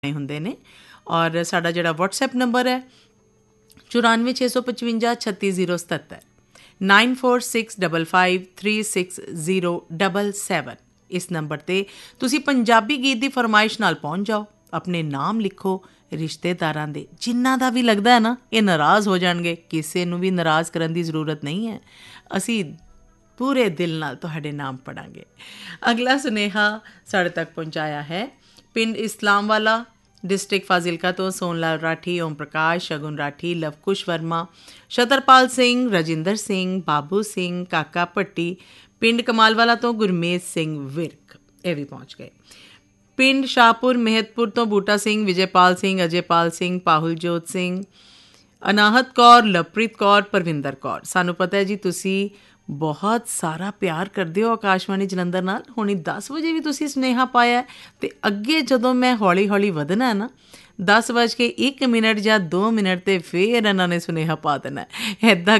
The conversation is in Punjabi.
ਹੁੰਦੇ ਨੇ। ਔਰ ਸਾਡਾ ਜਿਹੜਾ ਵਟਸਐਪ ਨੰਬਰ ਹੈ 94 655 36077 9465536077। ਇਸ ਨੰਬਰ 'ਤੇ ਤੁਸੀਂ ਪੰਜਾਬੀ ਗੀਤ ਦੀ ਫਰਮਾਇਸ਼ ਨਾਲ ਪਹੁੰਚ ਜਾਓ। ਆਪਣੇ ਨਾਮ ਲਿਖੋ। ਰਿਸ਼ਤੇਦਾਰਾਂ ਦੇ ਜਿਨ੍ਹਾਂ ਦਾ ਵੀ ਲੱਗਦਾ ਹੈ ਨਾ ਇਹ ਨਾਰਾਜ਼ ਹੋ ਜਾਣਗੇ, ਕਿਸੇ ਨੂੰ ਵੀ ਨਾਰਾਜ਼ ਕਰਨ ਦੀ ਜ਼ਰੂਰਤ ਨਹੀਂ ਹੈ। ਅਸੀਂ ਪੂਰੇ ਦਿਲ ਨਾਲ ਤੁਹਾਡੇ ਨਾਮ ਪੜ੍ਹਾਂਗੇ। ਅਗਲਾ ਸੁਨੇਹਾ ਸਾਡੇ ਤੱਕ ਪਹੁੰਚਾਇਆ ਹੈ ਪਿੰਡ ਇਸਲਾਮਵਾਲਾ, ਡਿਸਟ੍ਰਿਕਟ ਫਾਜ਼ਿਲਕਾ ਤੋਂ ਸੋਨ ਲਾਲ ਰਾਠੀ, ਓਮ ਪ੍ਰਕਾਸ਼, ਸ਼ਗੁਨ ਰਾਠੀ, ਲਵਕੁਸ਼ ਵਰਮਾ, ਸ਼ਤਰਪਾਲ ਸਿੰਘ, ਰਜਿੰਦਰ ਸਿੰਘ, ਬਾਬੂ ਸਿੰਘ, ਕਾਕਾ ਭੱਟੀ। ਪਿੰਡ ਕਮਾਲਵਾਲਾ ਤੋਂ ਗੁਰਮੇਜ ਸਿੰਘ ਵਿਰਕ, ਇਹ ਵੀ ਪਹੁੰਚ ਗਏ। ਪਿੰਡ ਸ਼ਾਹਪੁਰ ਮਹਿਤਪੁਰ ਤੋਂ ਬੂਟਾ ਸਿੰਘ, ਵਿਜੇਪਾਲ ਸਿੰਘ, ਅਜੇਪਾਲ ਸਿੰਘ, ਪਾਹੁਲਜੋਤ ਸਿੰਘ, ਅਨਾਹਤ ਕੌਰ, ਲਵਪ੍ਰੀਤ ਕੌਰ, ਪਰਵਿੰਦਰ ਕੌਰ। ਸਾਨੂੰ ਪਤਾ ਹੈ ਜੀ ਤੁਸੀਂ ਬਹੁਤ ਸਾਰਾ ਪਿਆਰ ਕਰਦੇ ਹੋ ਆਕਾਸ਼ਵਾਣੀ ਜਲੰਧਰ ਨਾਲ। ਹੁਣੀ 10 ਵਜੇ ਵੀ ਤੁਸੀਂ ਸੁਨੇਹਾ ਪਾਇਆ ਅਤੇ ਅੱਗੇ ਜਦੋਂ ਮੈਂ ਹੌਲੀ ਹੌਲੀ ਵਧਣਾ ਨਾ 10:01 ਜਾਂ 2 ਮਿੰਟ 'ਤੇ ਫਿਰ ਇਹਨਾਂ ਨੇ ਸੁਨੇਹਾ ਪਾ ਦੇਣਾ। ਇੱਦਾਂ